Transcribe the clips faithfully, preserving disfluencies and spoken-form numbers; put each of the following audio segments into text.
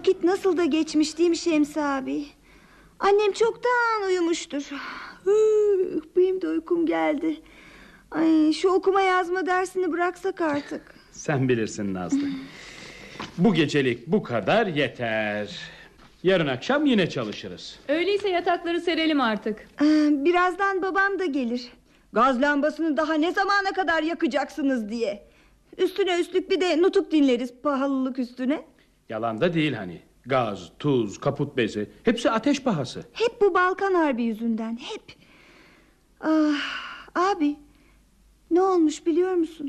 Vakit nasıl da geçmiş değil mi Şemsi abi? Annem çoktan uyumuştur. Hıh, benim de uykum geldi. Ay, şu okuma yazma dersini bıraksak artık. Sen bilirsin Nazlı. Bu gecelik bu kadar yeter. Yarın akşam yine çalışırız. Öyleyse yatakları serelim artık. Ee, birazdan babam da gelir. Gaz lambasını daha ne zamana kadar yakacaksınız diye. Üstüne üstlük bir de nutuk dinleriz pahalılık üstüne. Yalan da değil hani. Gaz, tuz, kaput bezi hepsi ateş pahası. Hep bu Balkan Harbi yüzünden, hep. Ah, abi, ne olmuş biliyor musun?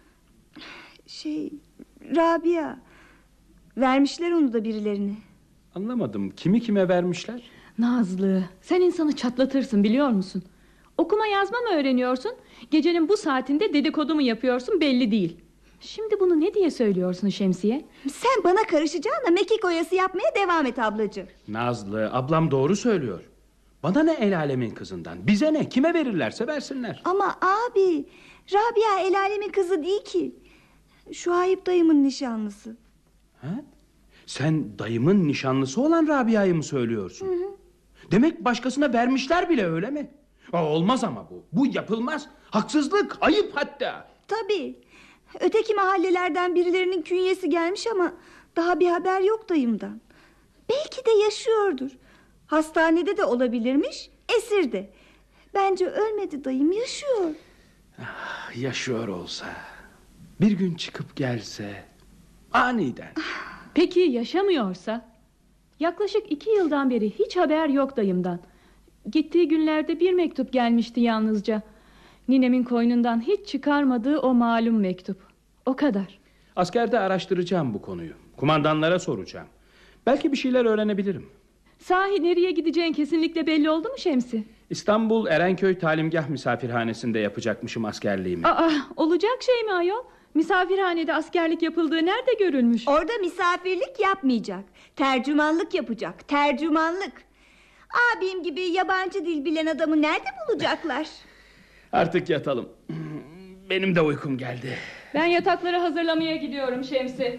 Şey, Rabia. Vermişler onu da birilerine. Anlamadım, kimi kime vermişler? Nazlı, sen insanı çatlatırsın biliyor musun? Okuma yazma mı öğreniyorsun? Gecenin bu saatinde dedikodu mu yapıyorsun belli değil. Şimdi bunu ne diye söylüyorsun Şemsiye? Sen bana karışacağına mekik oyası yapmaya devam et ablacığım. Nazlı, ablam doğru söylüyor. Bana ne el alemin kızından? Bize ne? Kime verirlerse versinler. Ama abi, Rabia el alemin kızı değil ki. Şuayb dayımın nişanlısı. Ha? Sen dayımın nişanlısı olan Rabia'yı mı söylüyorsun? Hı hı. Demek başkasına vermişler bile, öyle mi? Aa, olmaz ama bu. Bu yapılmaz. Haksızlık, ayıp hatta. Tabii. Öteki mahallelerden birilerinin künyesi gelmiş ama daha bir haber yok dayımdan. Belki de yaşıyordur. Hastanede de olabilirmiş, esirde. Bence ölmedi dayım, yaşıyor. Ah, yaşıyor olsa. Bir gün çıkıp gelse. Aniden. Peki yaşamıyorsa? Yaklaşık iki yıldan beri hiç haber yok dayımdan. Gittiği günlerde bir mektup gelmişti yalnızca. Ninemin koynundan hiç çıkarmadığı o malum mektup. O kadar. Askerde araştıracağım bu konuyu. Kumandanlara soracağım. Belki bir şeyler öğrenebilirim. Sahi nereye gideceğin kesinlikle belli oldu mu Şemsi? İstanbul Erenköy Talimgah misafirhanesinde yapacakmışım askerliğimi. Aa, olacak şey mi ayol? Misafirhanede askerlik yapıldığı nerede görülmüş? Orada misafirlik yapmayacak. Tercümanlık yapacak. Tercümanlık. Abim gibi yabancı dil bilen adamı nerede bulacaklar? Artık yatalım. Benim de uykum geldi. Ben yatakları hazırlamaya gidiyorum Şemsi.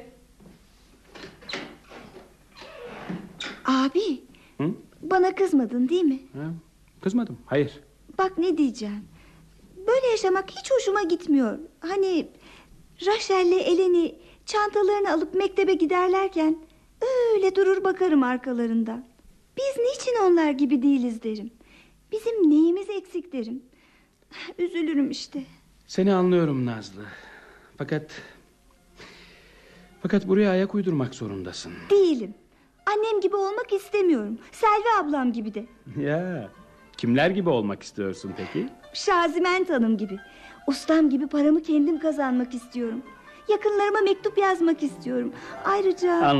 Abi, Hı? bana kızmadın değil mi? Ha, kızmadım, hayır. Bak ne diyeceğim. Böyle yaşamak hiç hoşuma gitmiyor. Hani Rachel'le Eleni çantalarını alıp mektebe giderlerken öyle durur bakarım arkalarından. Biz niçin onlar gibi değiliz derim. Bizim neyimiz eksik derim. Üzülürüm işte. Seni anlıyorum Nazlı. Fakat... Fakat buraya ayak uydurmak zorundasın. Değilim. Annem gibi olmak istemiyorum. Selvi ablam gibi de. Ya, kimler gibi olmak istiyorsun peki? Şaziment Hanım gibi. Ustam gibi paramı kendim kazanmak istiyorum. Yakınlarıma mektup yazmak istiyorum. Ayrıca...